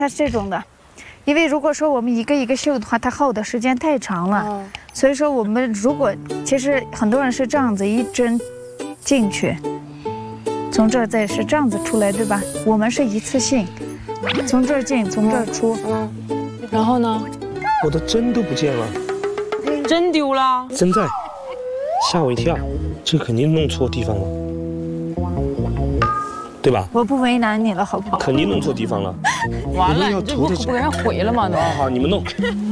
它是这种的，因为如果说我们一个一个绣的话，它耗的时间太长了，所以说我们如果其实很多人是这样子一针进去，从这儿再是这样子出来，对吧？我们是一次性，从这儿进，从这儿出。 然后呢？ 我的针都不见了， 针丢了， 针在，吓我一跳，这肯定弄错地方了，对吧？ 我不为难你了，好不好？ 肯定弄错地方了。 完了，你这不给人毁了吗？ 好，你们弄。